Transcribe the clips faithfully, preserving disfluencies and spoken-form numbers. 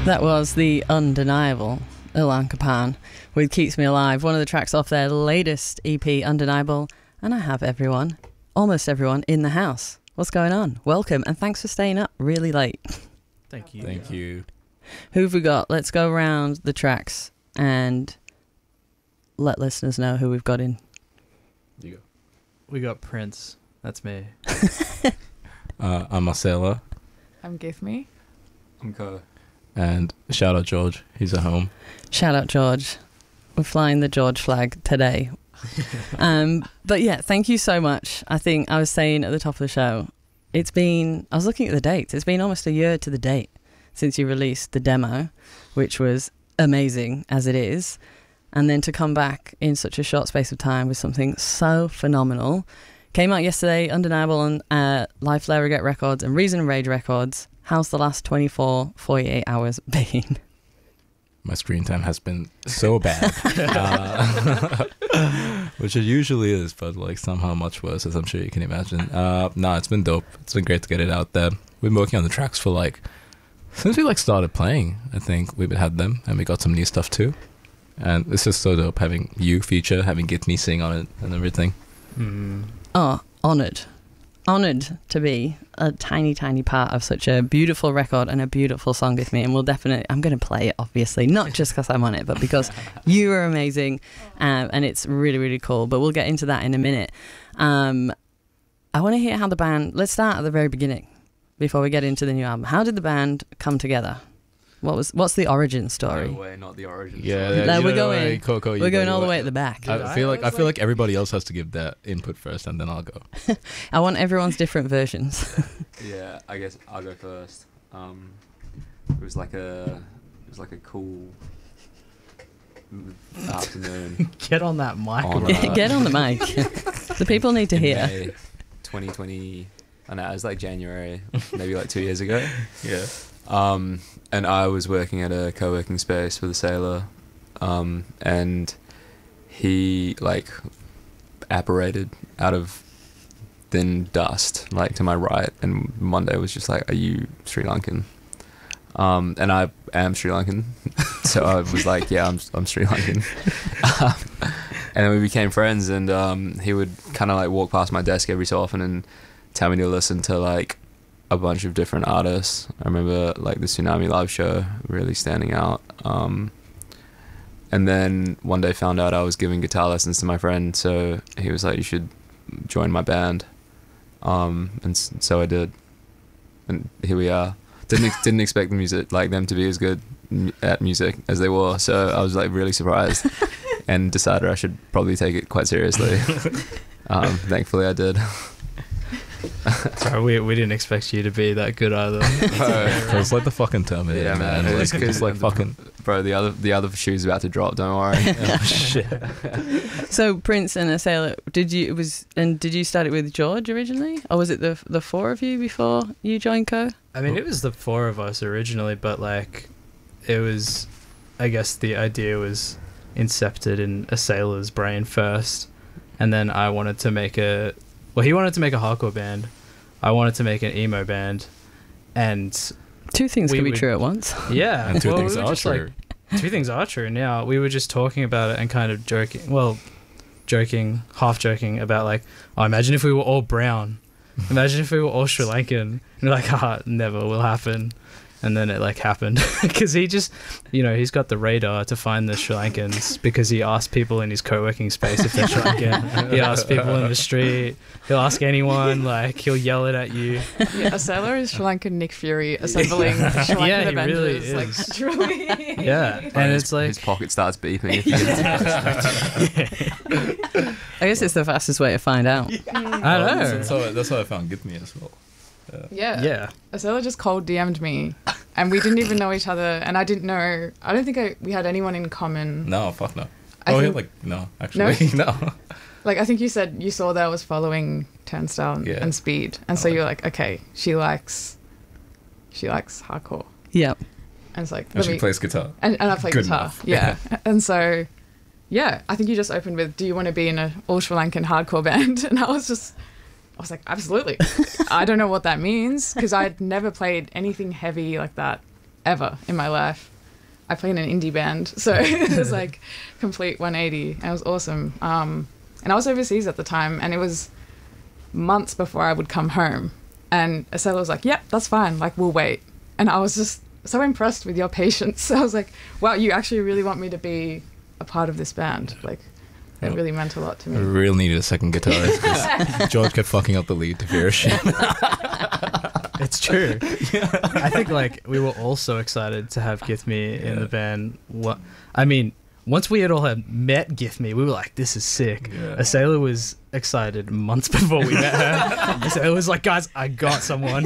That was the undeniable Ilan Kapan with Keeps Me Alive, one of the tracks off their latest E P, Undeniable. And I have everyone, almost everyone, in the house. What's going on? Welcome, and thanks for staying up really late. Thank you. Thank you. Who have we got? Let's go around the tracks and let listeners know who we've got in. You go. We got Prince. That's me. uh, I'm Marcella. I'm Give Me. I'm Ko. And shout out George. He's at home. Shout out George. We're flying the George flag today. um, but yeah, thank you so much. I think I was saying at the top of the show, it's been, I was looking at the dates, it's been almost a year to the date since you released the demo, which was amazing as it is. And then to come back in such a short space of time with something so phenomenal. Came out yesterday, Undeniable on uh, Life Lair Regret Records and Reason and Rage Records. How's the last twenty-four, forty-eight hours been? My screen time has been so bad. uh, which it usually is, but like somehow much worse, as I'm sure you can imagine. Uh, no, it's been dope. It's been great to get it out there. We've been working on the tracks for like, since we like started playing, I think we've had them, and we got some new stuff too. And it's just so dope having you feature, having Get Me sing on it and everything. Mm. Oh, honoured. Honoured to be a tiny, tiny part of such a beautiful record and a beautiful song with me. And we'll definitely, I'm going to play it, obviously, not just because I'm on it, but because you are amazing. Um, and it's really, really cool. But we'll get into that in a minute. Um, I want to hear how the band, let's start at the very beginning before we get into the new album. How did the band come together? What was what's the origin story? No way, not the origin Yeah, story. No, you we're know, going- like, Coco, you We're going go, all the you way go. at the back. I feel like I feel like everybody else has to give their input first, and then I'll go. I want everyone's different versions. Yeah, I guess I'll go first. Um, it was like a, it was like a cool afternoon. Get on that mic. On, bro. uh, Get on the mic. The people need to in hear. May twenty twenty. I know it was like January, maybe like two years ago. Yeah. Um, and I was working at a co-working space with a sailor, um, and he like apparated out of thin dust, like to my right, and one day was just like, "Are you Sri Lankan?" Um, and I am Sri Lankan, so I was like, "Yeah, I'm I'm Sri Lankan." um, and then we became friends, and um, he would kind of like walk past my desk every so often and tell me to listen to like a bunch of different artists. I remember like the Tsunami live show really standing out. Um, and then one day found out I was giving guitar lessons to my friend, so he was like, "You should join my band." Um, and s- so I did, and here we are. Didn't ex- didn't expect the music like them to be as good m- at music as they were, so I was like really surprised, and decided I should probably take it quite seriously. um, thankfully, I did. Sorry, we we didn't expect you to be that good either. It's like the fucking Terminator, Yeah, man. man. Like, It's it's like fucking. Bro, the other the other shoe's about to drop. Don't worry. Oh, shit. So Prince and a sailor, did you it was and did you start it with George originally, or was it the the four of you before you joined Co? I mean, it was the four of us originally, but like, it was, I guess the idea was incepted in a sailor's brain first, and then I wanted to make a, well, he wanted to make a hardcore band, I wanted to make an emo band, and Two things We can be would- true at once. yeah, And two well, things we were are just, like, true. two things are true now. We were just talking about it and kind of joking, well, joking, half joking about like, oh, imagine if we were all brown. Imagine if we were all Sri Lankan. And we're like, ah, never will happen. And then it like happened because he just, you know, he's got the radar to find the Sri Lankans because he asked people in his co-working space if they're Sri Lankan. He asks people in the street. He'll ask anyone, like he'll yell it at you. Yeah, a sailor is Sri Lankan Nick Fury assembling Sri Lankan Yeah, he Avengers. really is. Like, truly. Yeah, and his, it's like, his pocket starts beeping. If he gets I guess it's the fastest way to find out. I know. That's how, that's how I found Get Me as well. Yeah. Yeah. A sailor just cold D M'd me, and we didn't even know each other, and I didn't know. I don't think I, we had anyone in common. No, fuck no. I oh, think- yeah, like no, actually no. Like I think you said you saw that I was following Turnstile and, Yeah. and Speed, and I so like you're like, okay, she likes, she likes hardcore, Yep. and it's like, And let she me, plays guitar. and, and I play Good guitar, enough. yeah, and so, yeah, I think you just opened with, do you want to be in a all Sri Lankan hardcore band? And I was just, I was like, absolutely. I don't know what that means because I'd never played anything heavy like that ever in my life. I played in an indie band, so it was like complete one eighty. And it was awesome. Um, and I was overseas at the time, and it was months before I would come home. And Acela was like, "Yep, that's fine. Like, we'll wait." And I was just so impressed with your patience. I was like, "Wow, you actually really want me to be a part of this band?" Like, it really meant a lot to I me. really needed a second guitarist because George kept fucking up the lead to fear shit. It's true. I think like we were all so excited to have Githme in Yeah. the band. What I mean, once we had all had met Githme, we were like, "This is sick." Yeah. Asela was excited months before we met her. Asela was like, "Guys, I got someone."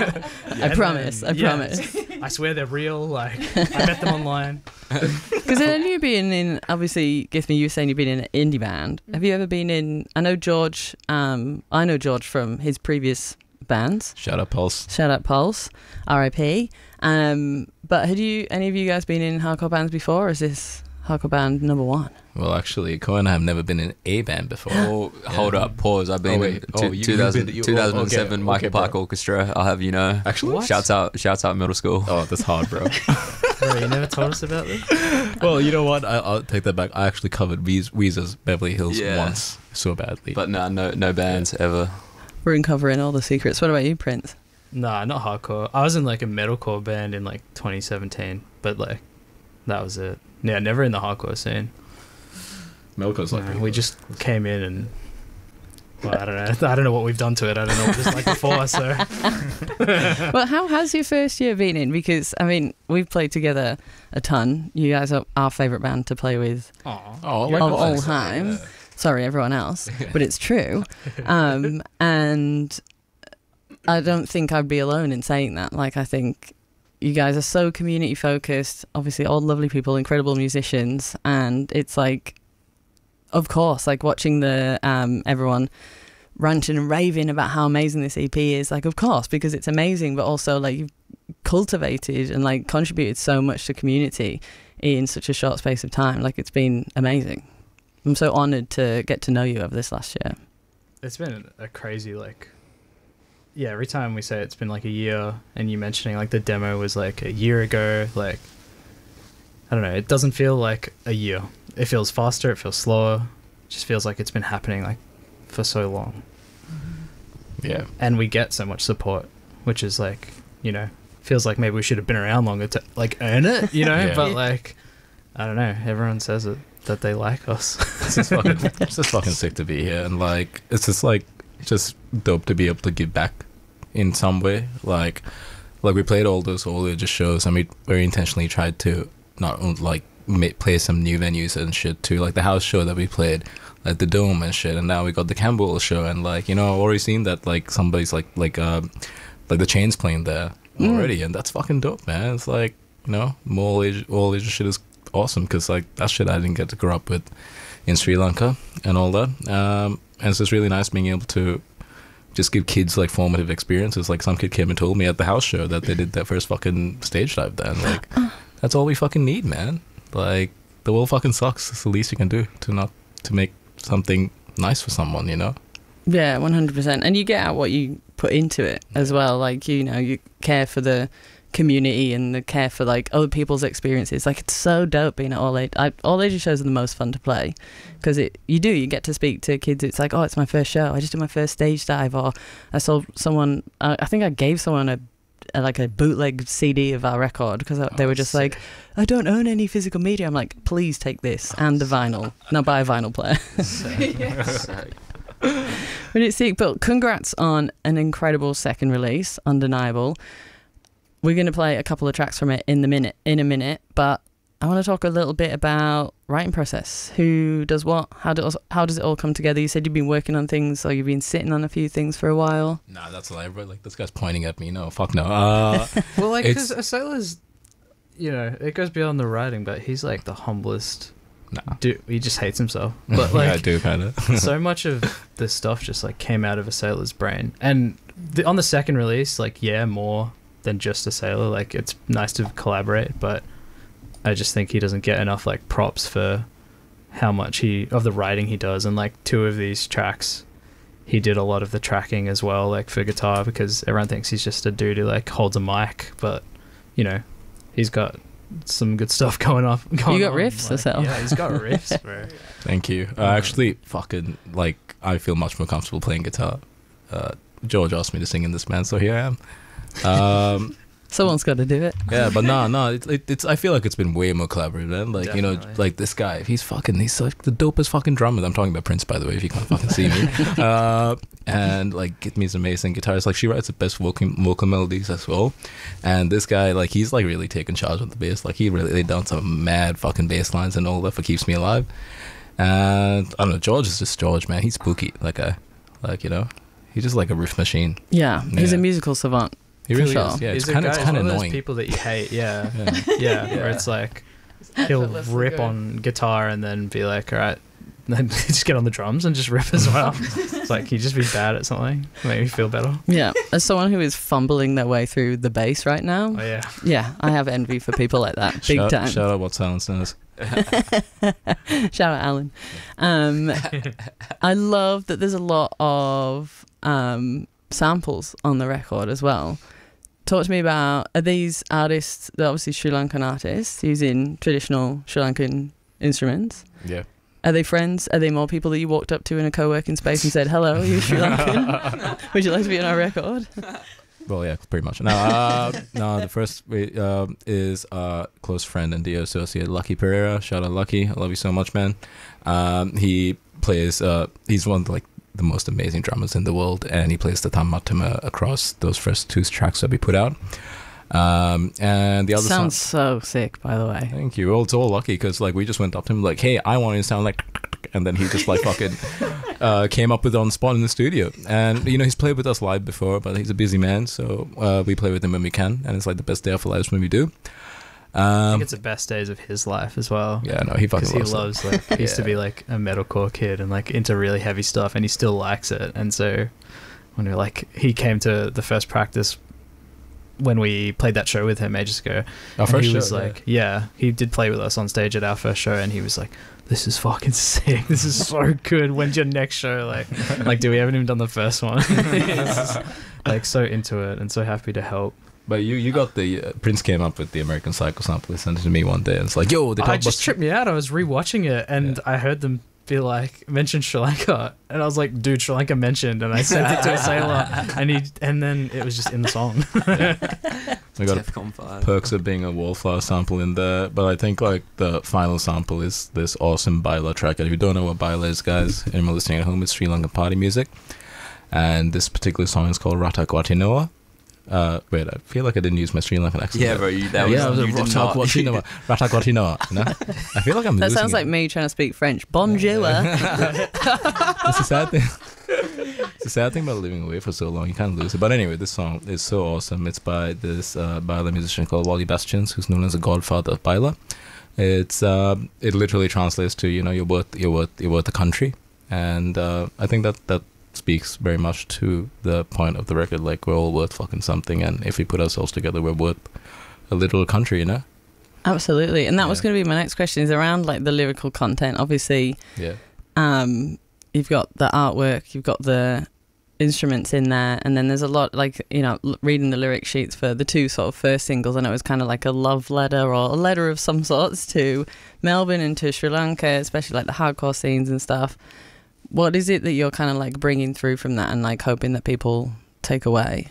I promise, I promise. I swear they're real. Like I met them online. Because then you've been in, obviously, Githme, you were saying you've been in an indie band. Have you ever been in, I know George, um, I know George from his previous bands. Shout out Pulse. Shout out Pulse, R I P. Um, but had you, any of you guys been in hardcore bands before, or is this hardcore band number one? Well, actually, Cohen and I have never been in a band before. Oh, hold Yeah. up, pause. I've been Oh, in wait. two, Oh, you- you've two thousand, been- you- two thousand seven okay, okay, Michael bro. Park Orchestra. I'll have you know. Actually, What? Shouts out, shouts out middle school. Oh, that's hard, bro. Bro, you never told us about this. Well, you know what? I, I'll take that back. I actually covered Weez- Weezer's Beverly Hills Yeah. once so badly. But no, no, no bands ever. We're uncovering all the secrets. What about you, Prince? Nah, not hardcore. I was in like a metalcore band in like twenty seventeen, but like that was it. Yeah, never in the hardcore scene. Melko's like, No, we just came in and well, I don't know. I don't know what we've done to it. I don't know what it was like before. So Well, how has your first year been in? Because, I mean, we've played together a ton. You guys are our favourite band to play with oh, of like all that. time. Yeah. Sorry, everyone else, but it's true. Um, and I don't think I'd be alone in saying that. Like, I think you guys are so community focused, obviously all lovely people, incredible musicians, and it's like, of course, like watching the um, everyone ranting and raving about how amazing this E P is, like, of course, because it's amazing, but also like you've cultivated and like contributed so much to community in such a short space of time. Like, it's been amazing. I'm so honoured to get to know you over this last year. it's been a crazy like. Yeah, every time we say it's been like a year, and you mentioning like the demo was like a year ago, like I don't know, it doesn't feel like a year. It feels faster, it feels slower. It just feels like it's been happening like for so long. Yeah. And we get so much support, which is like, you know, feels like maybe we should have been around longer to like earn it, you know. Yeah. But like, I don't know. Everyone says it that they like us. It's just fucking, it's just fucking sick to be here, and like, it's just like, just dope to be able to give back in some way. Like, like we played all those older just shows, and we very intentionally tried to not only like ma- play some new venues and shit too, like the house show that we played, like the Dome and shit, and now we got the Campbell show, and like, you know, I've already seen that like somebody's like like um like the Chains playing there Mm. already, and that's fucking dope, man. It's like, you know, more age all age shit is awesome, because like that shit I didn't get to grow up with in Sri Lanka and all that, um and it's just really nice being able to just give kids like formative experiences. Like some kid came and told me at the house show that they did their first fucking stage dive there, and like that's all we fucking need, man. Like the world fucking sucks. It's the least you can do to not to make something nice for someone, you know. Yeah, one hundred percent. And you get out what you put into it as well. Like, you know, you care for the community and the care for like other people's experiences. Like, it's so dope being at all age. I, all ages shows are the most fun to play, because it you do you get to speak to kids. It's like, oh, it's my first show. I just did my first stage dive, or I saw someone. Uh, I think I gave someone a, a like a bootleg C D of our record, because they were just like, I don't own any physical media. I'm like, please take this and the vinyl. Now buy a vinyl player. But it's sick. But congrats on an incredible second release, Undeniable. We're going to play a couple of tracks from it in the minute, in a minute. But I want to talk a little bit about writing process. Who does what? How does how does it all come together? You said you've been working on things, or you've been sitting on a few things for a while. Nah, that's a lie, bro. Like this guy's pointing at me. No, fuck no. Uh, Well, like, It's- because Asela's, you know, it goes beyond the writing, but he's like the humblest. nah. Dude, he just hates himself. But Yeah, I like, do kind of. so much of this stuff just like came out of Asela's brain. And the, on the second release, like, yeah, more than just Asela. Like, it's nice to collaborate, but I just think he doesn't get enough like props for how much he of the writing he does. And like two of these tracks, he did a lot of the tracking as well, like for guitar, because everyone thinks he's just a dude who like holds a mic, but you know, he's got some good stuff going off. Going You got on. riffs, like, Asel. Yeah, he's got riffs, bro. Thank you. Uh, actually, fucking, like, I feel much more comfortable playing guitar. Uh, George asked me to sing in this band, so here I am. Um, Someone's got to do it. yeah, but no, no, it, it, it's. I feel like it's been way more collaborative, man. Like, you know, Definitely. like this guy, he's fucking, he's like the dopest fucking drummer. I'm talking about Prince, by the way, if you can't fucking see me. Uh, and like, Gitmi's amazing guitarist. Like, she writes the best vocal, vocal melodies as well. And this guy, like, he's like really taking charge of the bass. Like, he really laid down some mad fucking bass lines and all that for Keeps Me Alive. And I don't know, George is just George, man. He's spooky, like a, like, you know, he's just like a riff machine. Yeah, he's Yeah. a musical savant. He For really sure. is. Yeah, he's it's a kind guy- of it's he's kind of one of those annoying. people that you hate. Yeah, Yeah. yeah, where it's like It's he'll effortlessly rip good. on guitar and then be like, all right, then just get on the drums and just rip as well. It's like you just be bad at something, make me feel better. Yeah, as someone who is fumbling their way through the bass right now, Oh yeah, yeah, I have envy for people like that, big shout, time. shout out What Silence Knows. Shout out Alan. Um, I love that there's a lot of um, samples on the record as well. Talk to me about, are these artists, they're obviously Sri Lankan artists using traditional Sri Lankan instruments? Yeah. Are they friends? Are they more people that you walked up to in a co-working space and said, hello, are you Sri Lankan? Would you like to be on our record? Well, yeah, pretty much. No, uh, no. The first uh, is uh, close friend and dear associate Lucky Pereira. Shout out Lucky, I love you so much, man. Um, he plays. Uh, he's one of like the most amazing drummers in the world, and he plays the tamatama across those first two tracks that we put out. Um, and the other Sounds song, so sick, by the way. thank you. Well, it's all Lucky because like we just went up to him like, hey, I want you to sound like, and then he just like fucking uh, came up with it on the spot in the studio. And you know he's played with us live before, but he's a busy man, so uh, we play with him when we can, and it's like the best day of our lives when we do. I Um, think it's the best days of his life as well. yeah, no, he fucking Because he loves, loves, like, he used to Yeah. be like a metalcore kid and like into really heavy stuff, and he still likes it. And so when we like, he came to the first practice when we played that show with him ages ago. Our and first he show, was like, yeah. he did play with us on stage at our first show, and he was like, "This is fucking sick. This is so good. When's your next show?" Like, like, dude, we haven't even done the first one. He's just, like so into it and so happy to help. But you, you got the uh, Prince came up with the American Psycho sample. He sent it to me one day, and it's like, yo, they talk I about just tripped me out. I was rewatching it, and Yeah. I heard them be like, mention Sri Lanka, and I was like, dude, Sri Lanka mentioned, and I sent it to a sailor, and he, and then it was just in the song. we got Defcon five. perks of being a wallflower sample in there. But I think like the final sample is this awesome Baila track. And if you don't know what Baila is, guys, and you're listening at home, it's Sri Lankan party music. And this particular song is called Rata Kwatinoa. Uh, wait, I feel like I didn't use my Sri Lankan accent. Yeah, there. bro, you, that was, yeah, I was you a did Rata not. Kwatinoa. Rata Kwatinoa. No? I feel like I'm That losing sounds it. like me trying to speak French. Bonjour. It's a sad thing. It's a sad thing about living away for so long. You can't lose it. But anyway, this song is so awesome. It's by this uh, Baila musician called Wally Bastians, who's known as the godfather of Baila. It's uh, it literally translates to, you know, you're worth you're worth you're worth the country, and uh, I think that that speaks very much to the point of the record. Like, we're all worth fucking something, and if we put ourselves together, we're worth a little country, you know. Absolutely. And that was Yeah. going to be my next question, is around like the lyrical content. Obviously, Yeah. um, you've got the artwork, you've got the instruments in there, and then there's a lot, like, you know, l- reading the lyric sheets for the two sort of first singles, and it was kind of like a love letter or a letter of some sorts to Melbourne and to Sri Lanka, especially like the hardcore scenes and stuff. What is it that you're kind of like bringing through from that and like hoping that people take away?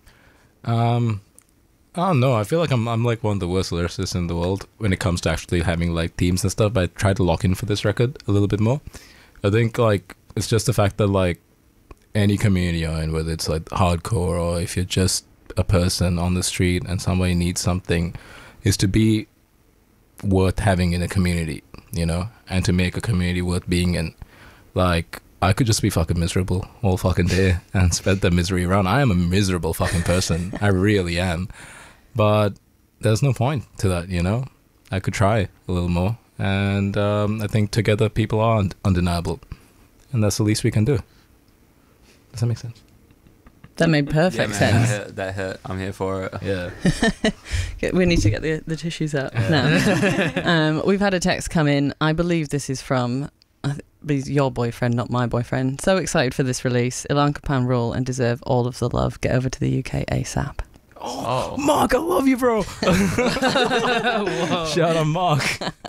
Um, I don't know. I feel like I'm I'm like one of the worst lyricists in the world when it comes to actually having like themes and stuff. But I try to lock in for this record a little bit more. I think like it's just the fact that like any community you're in, whether it's like hardcore or if you're just a person on the street and somebody needs something, is to be worth having in a community, you know, and to make a community worth being in. Like, I could just be fucking miserable all fucking day and spread the misery around. I am a miserable fucking person. I really am. But there's no point to that, you know? I could try a little more. And um, I think together people are und- undeniable. And that's the least we can do. Does that make sense? That made Yeah, perfect man, sense. That hurt, that hurt. I'm here for it. Yeah. Get- We need to get the, the tissues out Yeah. now. um, we've had a text come in. I believe this is from I th- he's your boyfriend, not my boyfriend. So excited for this release. Ilan Kapan rule and deserve all of the love. Get over to the U K ASAP. Oh, Mark, I love you, bro. Shout out, Mark.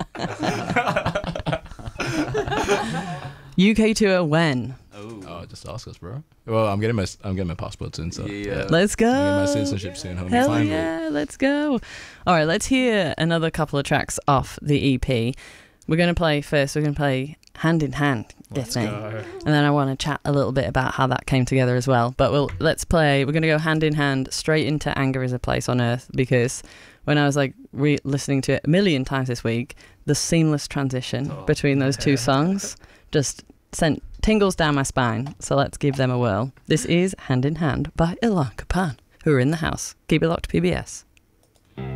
U K tour when? Oh, just ask us, bro. Well, I'm getting my I'm getting my passport soon, so Yeah. Let's go. I'm getting my citizenship soon, homie. Hell Finally. yeah, let's go. All right, let's hear another couple of tracks off the E P. We're going to play first, we're going to play Hand in Hand, Let's Disney. go. And then I want to chat a little bit about how that came together as well. But we'll let's play, we're going to go hand in hand straight into Anger is a Place on Earth, because when I was like re- listening to it a million times this week, the seamless transition Oh, between those two yeah. songs just sent tingles down my spine. So let's give them a whirl. This is Hand in Hand by Ilan Kapan, who are in the house. Keep it locked, P B S.